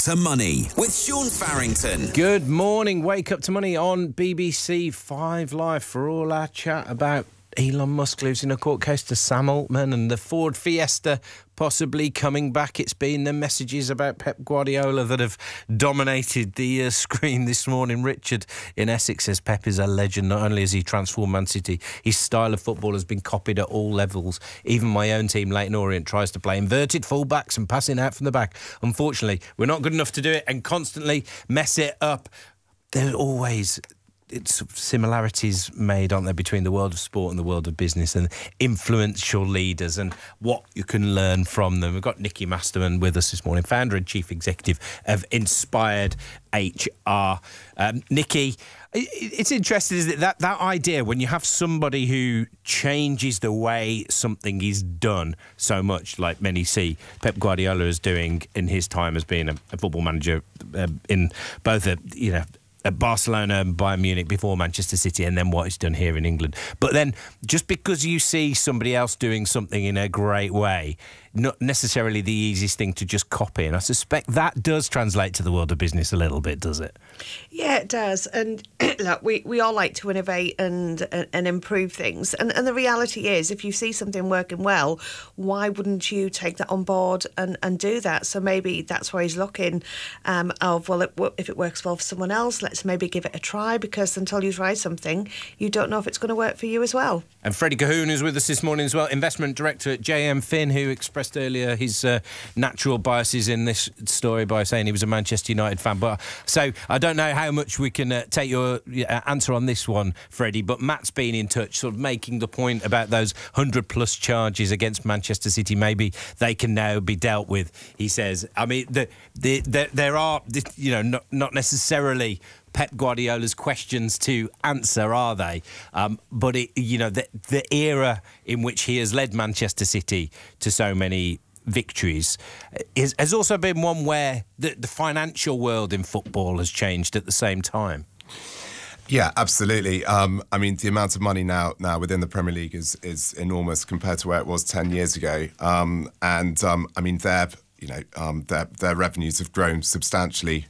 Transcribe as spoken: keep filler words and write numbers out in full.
to Money with Sean Farrington. Good morning. Wake Up to Money on B B C Five Live for all our chat about Elon Musk losing a court case to Sam Altman and the Ford Fiesta possibly coming back. It's been the messages about Pep Guardiola that have dominated the uh, screen this morning. Richard in Essex says Pep is a legend. Not only has he transformed Man City, his style of football has been copied at all levels. Even my own team, Leyton Orient, tries to play inverted full-backs and passing out from the back. Unfortunately, we're not good enough to do it and constantly mess it up. There's always... It's similarities made, aren't there, between the world of sport and the world of business, and influential leaders and what you can learn from them. We've got Nikki Masterman with us this morning, founder and chief executive of Inspired H R. Um, Nikki, it's interesting, isn't it, that, that idea when you have somebody who changes the way something is done so much, like many see Pep Guardiola is doing in his time as being a, a football manager uh, in both a, you know, at Barcelona and Bayern Munich before Manchester City, and then what he's done here in England. But then just because you see somebody else doing something in a great way, not necessarily the easiest thing to just copy. And I suspect that does translate to the world of business a little bit, does it? Yeah, it does. And look, we, we all like to innovate and and, and improve things. And, and the reality is, if you see something working well, why wouldn't you take that on board and, and do that? So maybe that's why he's looking um, of, well, it, if it works well for someone else, let's maybe give it a try, because until you try something, you don't know if it's going to work for you as well. And Freddie Cahoon is with us this morning as well, investment director at J M Finn, who expressed earlier his uh, natural biases in this story by saying he was a Manchester United fan. But so I don't know how much we can uh, take your uh, answer on this one, Freddie, but Matt's been in touch, sort of making the point about those one hundred plus charges against Manchester City. Maybe they can now be dealt with, he says. I mean, the, the, the, there are, you know, not, not necessarily Pep Guardiola's questions to answer, are they? Um, but, it, you know, the, the era in which he has led Manchester City to so many victories is, has also been one where the, the financial world in football has changed at the same time. Yeah, absolutely. Um, I mean, the amount of money now now within the Premier League is is enormous compared to where it was ten years ago. Um, and, um, I mean, their, you know, um, their, their revenues have grown substantially